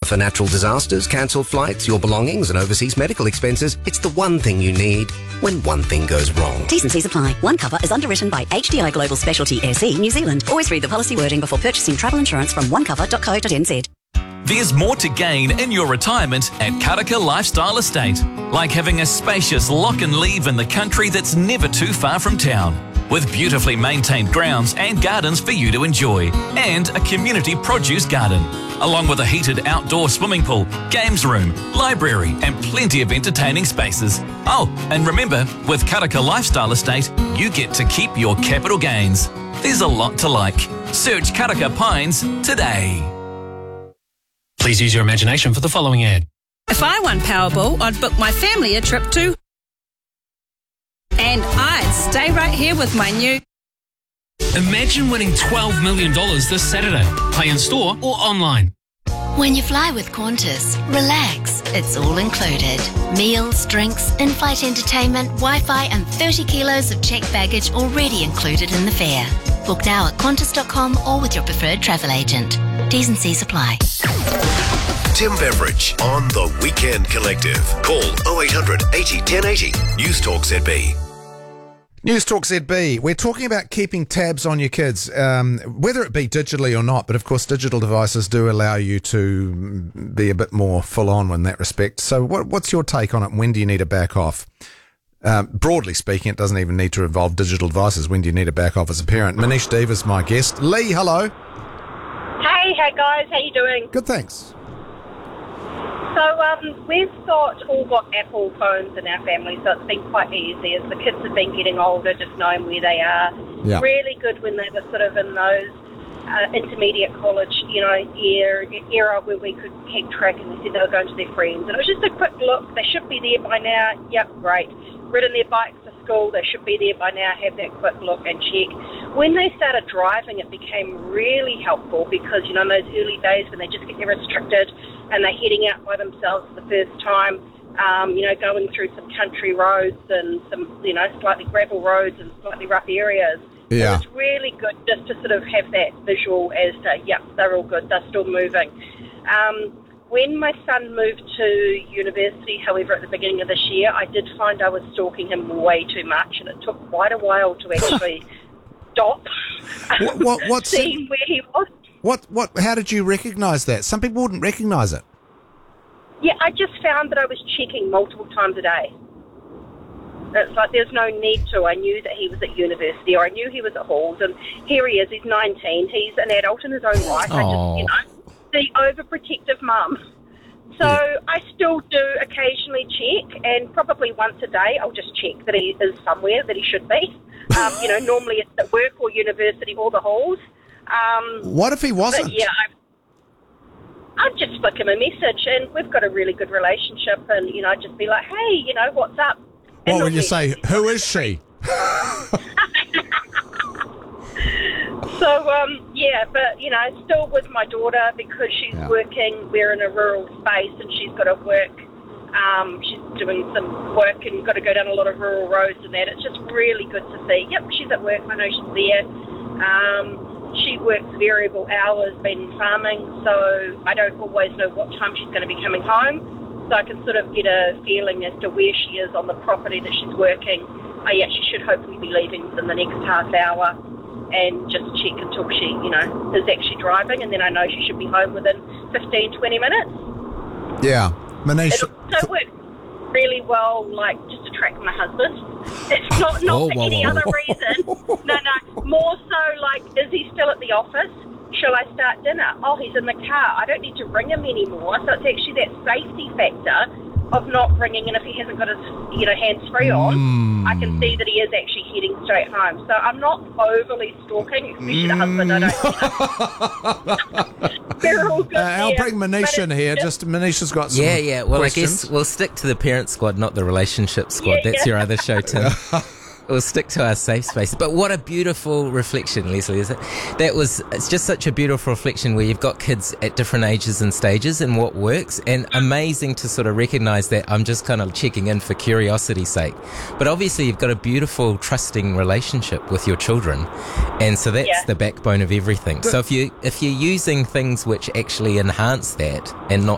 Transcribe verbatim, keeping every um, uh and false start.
for natural disasters, cancelled flights, your belongings and overseas medical expenses. It's the one thing you need when one thing goes wrong. T's and C's apply. One Cover is underwritten by H D I Global Specialty A C New Zealand. Always read the policy wording before purchasing travel insurance from one cover dot co dot n z. There's more to gain in your retirement at Karaka Lifestyle Estate, like having a spacious lock and leave in the country that's never too far from town, with beautifully maintained grounds and gardens for you to enjoy, and a community produce garden, along with a heated outdoor swimming pool, games room, library and plenty of entertaining spaces. Oh, and remember, with Karaka Lifestyle Estate, you get to keep your capital gains. There's a lot to like. Search Karaka Pines today. Please use your imagination for the following ad. If I won Powerball, I'd book my family a trip to... And I'd stay right here with my new... Imagine winning twelve million dollars this Saturday. Play in store or online. When you fly with Qantas, relax. It's all included. Meals, drinks, in-flight entertainment, Wi-Fi and thirty kilos of checked baggage already included in the fare. Book now at qantas dot com or with your preferred travel agent. T's and C's apply. Tim Beveridge on The Weekend Collective. Call oh eight hundred eighty ten eighty. News Talk Z B. News Talk Z B. We're talking about keeping tabs on your kids, um, whether it be digitally or not. But of course, digital devices do allow you to be a bit more full on in that respect. So what, what's your take on it? When do you need to back off? Um, broadly speaking, it doesn't even need to involve digital devices. When do you need to back off as a parent? Manish Dev is my guest. Lee, hello. Hey, hey guys, how you doing? Good, thanks. So um, we've got all got Apple phones in our family, so it's been quite easy as the kids have been getting older, just knowing where they are. Yeah. Really good when they were sort of in those uh, intermediate college, you know, year, era where we could keep track and they said they were going to their friends. And it was just a quick look. They should be there by now. Yep, great. Ridden their bikes to school. They should be there by now. Have that quick look and check. When they started driving, it became really helpful because, you know, in those early days when they just get restricted and they're heading out by themselves for the first time, um, you know, going through some country roads and some, you know, slightly gravel roads and slightly rough areas. Yeah. So it's really good just to sort of have that visual as to, yep, they're all good, they're still moving. Um, when my son moved to university, however, at the beginning of this year, I did find I was stalking him way too much, and it took quite a while to actually stop What, what, what's seeing where he was. What, what, how did you recognise that? Some people wouldn't recognise it. Yeah, I just found that I was checking multiple times a day. It's like there's no need to. I knew that he was at university, or I knew he was at Halls, and here he is, he's nineteen, he's an adult in his own right. I just, you know, the overprotective mum. So yeah. I still do occasionally check, and probably once a day I'll just check that he is somewhere that he should be. Um, you know, normally it's at work or university or the halls. Um, what if he wasn't? But yeah, I, I'd just flick him a message, and we've got a really good relationship, and, you know, I'd just be like, hey, you know, what's up? And what would you say? Who is she? So, um, yeah, but, you know, still with my daughter because she's Yeah. working. We're in a rural space and she's got to work. Um, she's doing some work and got to go down a lot of rural roads and that. It's just really good to see. Yep, she's at work. I know she's there. Um, she works variable hours, been farming, so I don't always know what time she's going to be coming home. So I can sort of get a feeling as to where she is on the property that she's working. I actually should hopefully be leaving within the next half hour and just check until she, you know, is actually driving, and then I know she should be home within fifteen, twenty minutes. Yeah. Manish. It also works really well, like, just to track my husband. It's not, not Oh, for whoa, any whoa, other whoa. reason. No, no. More so, like, is he still at the office? Shall I start dinner? Oh, he's in the car. I don't need to ring him anymore. So it's actually that safety factor of not ringing, and if he hasn't got his, you know, hands-free on, Mm. I can see that he is actually heading straight home. So I'm not overly stalking, especially the husband. I don't, you know. They're all good Uh, I'll there, bring Manish but in it's here. just- Just Manish has got some Yeah, yeah. Well, questions. I guess we'll stick to the parent squad, not the relationship squad. Yeah, That's yeah. your other show, Tim. We'll stick to our safe space. But what a beautiful reflection, Leslie, is it? That was, it's just such a beautiful reflection where you've got kids at different ages and stages and what works, and amazing to sort of recognise that I'm just kind of checking in for curiosity's sake. But obviously you've got a beautiful, trusting relationship with your children, and so that's Yeah. the backbone of everything. So if you, if you're using things which actually enhance that and not